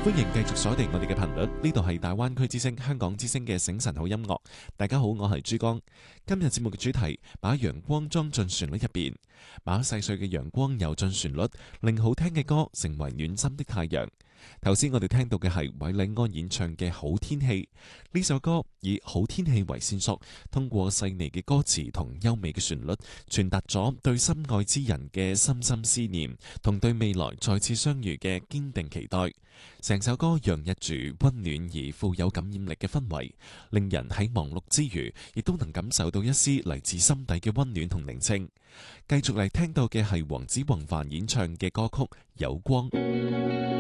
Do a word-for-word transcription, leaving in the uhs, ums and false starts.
歡迎繼續鎖定我哋嘅頻率，呢度係大灣區之聲、香港之聲嘅醒晨好音樂。大家好，我係珠江。今日節目嘅主題，把陽光裝進旋律入邊，把細碎嘅陽光游進旋律，令好聽嘅歌成為暖心的太陽。頭先我哋聽到嘅係韋禮安演唱嘅《好天氣》，呢首歌以好天氣為線索，通過細膩嘅歌詞同優美嘅旋律，傳達咗對心愛之人嘅深深思念，同對未來再次相遇嘅堅定期待。成首歌洋溢住溫暖而富有感染力嘅氛圍，令人喺忙碌之餘，亦都能感受到一絲嚟自心底嘅溫暖同寧靜。繼續嚟聽到嘅係黃子弘範演唱嘅歌曲《有光》。